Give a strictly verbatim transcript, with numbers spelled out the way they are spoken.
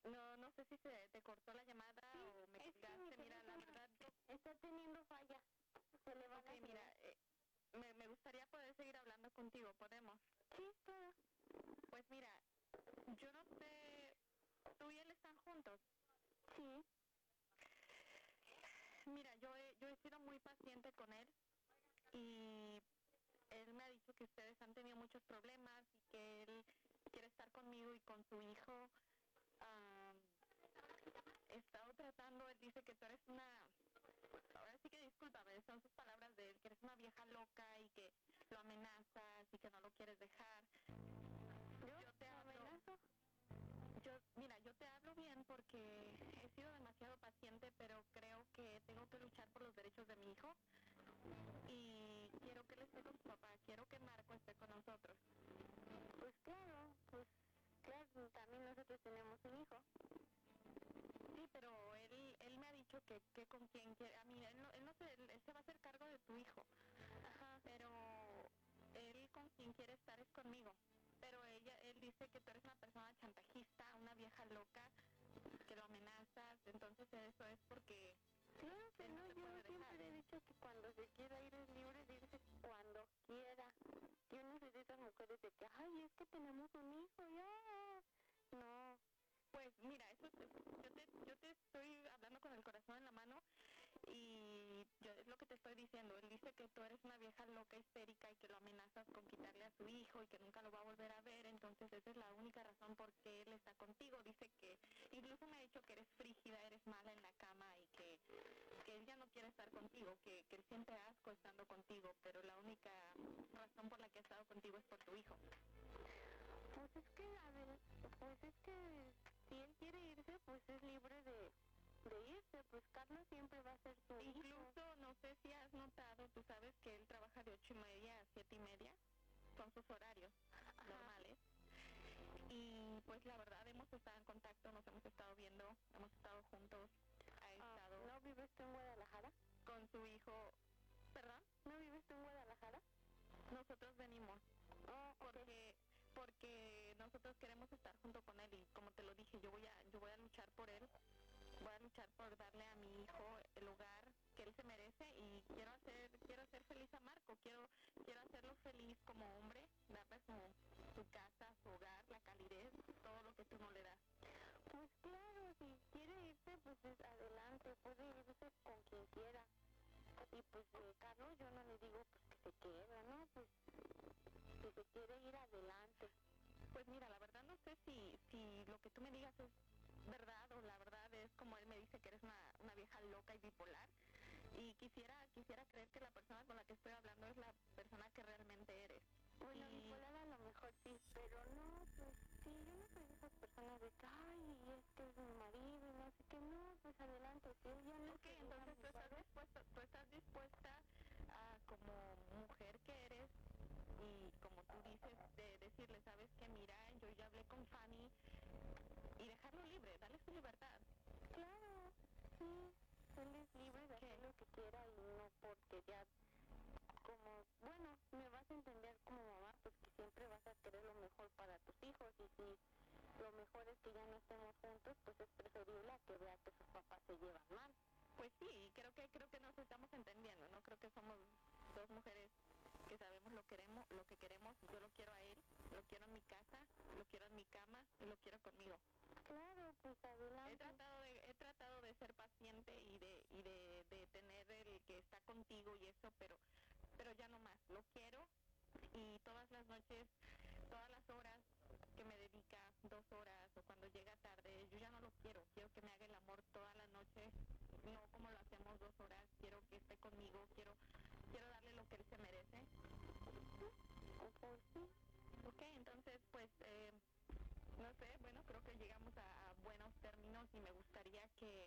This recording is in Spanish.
No, no sé si se te cortó la llamada Sí, o me es que colgaste. mi Mira, la teléfono verdad, yo... está teniendo falla. Se le va Ok, la mira, señal. eh, me, me gustaría poder seguir hablando contigo. ¿Podemos? Sí, claro. Pues mira, yo no sé... ¿Tú y él están juntos? Sí. Mira, yo he, yo he sido muy paciente con él y él me ha dicho que ustedes han tenido muchos problemas y que él quiere estar conmigo y con su hijo. Um, he estado tratando, él dice que tú eres una, ahora sí que discúlpame, son sus palabras de él, que eres una vieja loca y que lo amenazas y que no lo quieres dejar. ¿Yo? Yo te hablo, ¿Amenazo? yo, mira, yo te hablo bien porque he sido demasiado paciente, pero creo que tengo que luchar por los derechos de mi hijo y quiero que él esté con su papá, quiero que Marco esté con nosotros. Pues claro, pues claro, también nosotros tenemos un hijo. Sí, pero él él me ha dicho que, que con quien quiere, a mí, él no, él no se, él, él se va a hacer cargo de tu hijo, Ajá. pero él con quien quiere estar es conmigo. Pero ella, él dice que tú eres una persona chantajista, una vieja loca, que lo amenazas, entonces eso es porque Claro que él no no, te yo puede dejar. siempre he dicho que cuando se quiera ir es libre de irse cuando quiera. Yo no soy de esas mujeres de que, ay, es que tenemos un hijo, ya. No. Pues mira, eso te- yo te yo te estoy hablando con el corazón en la mano y yo es lo que te estoy diciendo. Él dice que tú eres una vieja loca histérica y que lo amenazas con quitarle a su hijo y que nunca lo va a volver a ver, entonces esa es la única razón por qué él está contigo. Dice que incluso me ha dicho que eres frígida, eres mala en la cama y que, que él ya no quiere estar contigo, que, que él siente asco estando contigo, pero la única razón por la que ha estado contigo es por tu hijo. Pues es que, a ver, pues es que si él quiere irse, pues es libre de, de irse. Pues Carlos siempre va a ser su hijo. Incluso, no sé si has notado, tú sabes que él trabaja de ocho y media a siete y media, son sus horarios Ajá. normales. Y pues la verdad hemos estado en contacto, nos hemos estado viendo, hemos estado juntos, ha Ah, estado ¿no vives tú en Guadalajara? con su hijo. ¿Perdón? ¿No vives tú en Guadalajara? Nosotros venimos Oh, ok. porque porque nosotros queremos estar junto con él y como te lo dije, yo voy a yo voy a luchar por él, voy a luchar por darle a mi hijo el hogar que él se merece y quiero hacer quiero hacer feliz a Marco, quiero quiero hacerlo feliz como hombre, darle su, su casa, su hogar, la calidez, todo lo que tú no le das. Pues claro, si quiere irse, pues es adelante, puede irse con quien quiera. Y pues eh, Carlos, yo no le digo pues que se quede, ¿no? Pues si se quiere ir adelante. Pues mira, la verdad no sé si si lo que tú me digas es verdad o la verdad es como él me dice que eres una, una vieja loca y bipolar y quisiera quisiera creer que la persona con la que estoy hablando es la persona que realmente eres. Bueno, y... bipolar a lo mejor sí, pero no, pues sí, yo no soy de esas personas de que, ay, este es mi marido y no sé qué, no, pues adelante, si él ya no Ok, se entonces tú estás valor. dispuesta, tú estás dispuesta a, como mujer que eres y como tú dices, de decirle, sabes que mira, yo ya hablé con Fanny y dejarlo libre, darle su libertad. Claro, sí, él es libre de hacer lo que quiera y no porque ya, como, bueno, me vas a entender como mamá, pues que siempre vas a querer lo mejor para tus hijos y si lo mejor es que ya no estemos juntos, pues es preferible a que vea que sus papás se llevan mal. Pues sí, creo que creo que nos estamos entendiendo, ¿no? Creo que somos dos mujeres que sabemos lo queremos, lo que queremos. Yo lo quiero a él, lo quiero en mi casa, lo quiero en mi cama y lo quiero conmigo. Claro, pues adelante. He tratado de he tratado de ser paciente y de y de, de tener el que está contigo y eso, pero pero ya no más. Lo quiero y todas las noches, todas las horas que me dedica, dos horas o cuando llega tarde, yo ya no lo quiero. Quiero que me haga el amor toda la noche, no como lo hacemos dos horas. Quiero que esté conmigo, quiero quiero darle lo que él se merece. Pues sí. Ok, entonces pues eh, no sé, bueno, creo que llegamos a, a buenos términos y me gustaría que